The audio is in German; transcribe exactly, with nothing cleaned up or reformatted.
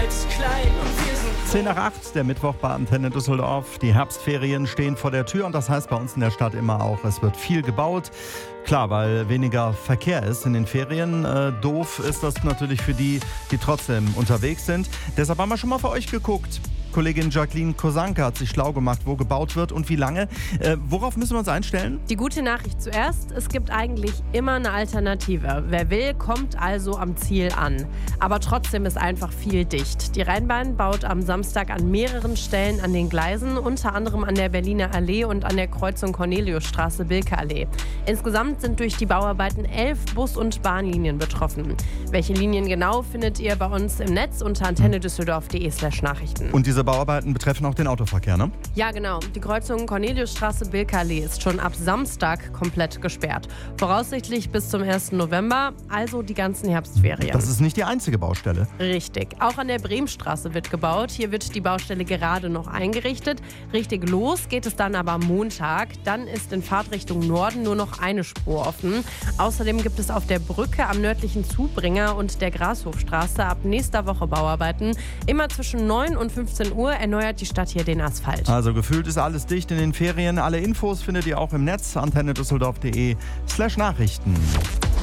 jetzt klein und wir sind zehn nach acht, der Mittwoch bei Antenne Düsseldorf. Die Herbstferien stehen vor der Tür und das heißt bei uns in der Stadt immer auch, es wird viel gebaut. Klar, weil weniger Verkehr ist in den Ferien. Äh, doof ist das natürlich für die, die trotzdem unterwegs sind. Deshalb haben wir schon mal für euch geguckt. Kollegin Jacqueline Kosanke hat sich schlau gemacht, wo gebaut wird und wie lange. Äh, worauf müssen wir uns einstellen? Die gute Nachricht zuerst, es gibt eigentlich immer eine Alternative. Wer will, kommt also am Ziel an. Aber trotzdem ist einfach viel dicht. Die Rheinbahn baut am Samstag an mehreren Stellen an den Gleisen, unter anderem an der Berliner Allee und an der Kreuzung Corneliusstraße-Bilke-Allee. Insgesamt sind durch die Bauarbeiten elf Bus- und Bahnlinien betroffen. Welche Linien genau, findet ihr bei uns im Netz unter antennedüsseldorf.de slash Nachrichten. Und diese Bauarbeiten betreffen auch den Autoverkehr, ne? Ja, genau. Die Kreuzung Corneliusstraße-Bilke-Allee ist schon ab Samstag komplett gesperrt. Voraussichtlich bis zum ersten November, also die ganzen Herbstferien. Das ist nicht die einzige Baustelle. Richtig. Auch an der Bremstraße wird gebaut. Hier wird die Baustelle gerade noch eingerichtet. Richtig los geht es dann aber am Montag. Dann ist in Fahrtrichtung Norden nur noch eine Spur offen. Außerdem gibt es auf der Brücke am nördlichen Zubringer und der Grashofstraße ab nächster Woche Bauarbeiten. Immer zwischen neun und fünfzehn Uhr erneuert die Stadt hier den Asphalt. Also gefühlt ist alles dicht in den Ferien. Alle Infos findet ihr auch im Netz antennedüsseldorf.de slash Nachrichten.